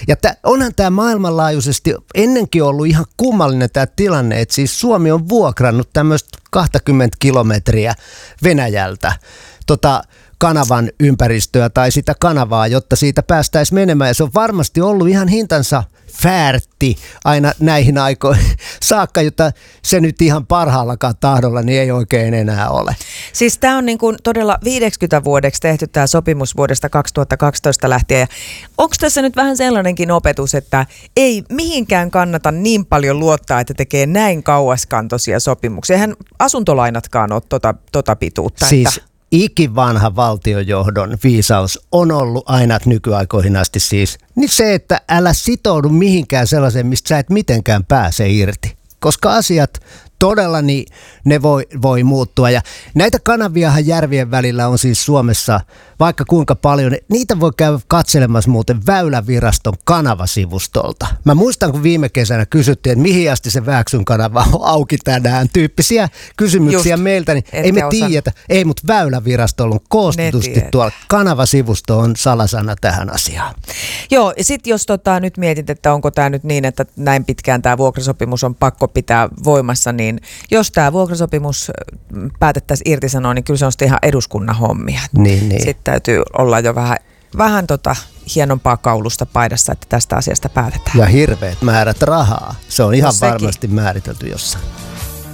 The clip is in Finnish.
Ja onhan tämä maailmanlaajuisesti ennenkin ollut ihan kummallinen tämä tilanne, että siis Suomi on vuokrannut tämmöistä 20 kilometriä Venäjältä kanavan ympäristöä tai sitä kanavaa, jotta siitä päästäisiin menemään. Ja se on varmasti ollut ihan hintansa väärti aina näihin aikoihin saakka, jota se nyt ihan parhaallakaan tahdolla niin ei oikein enää ole. Siis tämä on niin kuin todella 50 vuodeksi tehty tämä sopimus vuodesta 2012 lähtien. Onko tässä nyt vähän sellainenkin opetus, että ei mihinkään kannata niin paljon luottaa, että tekee näin kauaskantoisia sopimuksia? Eihän asuntolainatkaan ole tota pituutta. Siis ikivanha valtiojohdon viisaus on ollut aina nykyaikoihin asti siis, niin se, että älä sitoudu mihinkään sellaiseen, mistä sä et mitenkään pääse irti. Koska asiat todella niin ne voi muuttua. Ja näitä kanaviahan järvien välillä on siis Suomessa vaikka kuinka paljon. Niitä voi käydä katselemassa muuten Väyläviraston kanavasivustolta. Mä muistan, kun viime kesänä kysyttiin, että mihin asti se Vääksyn kanava on auki tänään. Tyyppisiä kysymyksiä meiltä, niin ei me tiedetä. Ei, mutta Väylävirastolla on koostetusti tuolla. Kanavasivusto on salasana tähän asiaan. Joo, ja sitten jos nyt mietit, että onko tämä nyt niin, että näin pitkään tämä vuokrasopimus on pakko pitää voimassa, niin jos tämä vuokrasopimus päätettäisiin irtisanoa, niin kyllä se on sitten ihan eduskunnan hommia. Niin. Sitten täytyy olla jo vähän hienompaa kaulusta paidassa, että tästä asiasta päätetään. Ja hirveät määrät rahaa. Se on ihan varmasti määritelty jossain.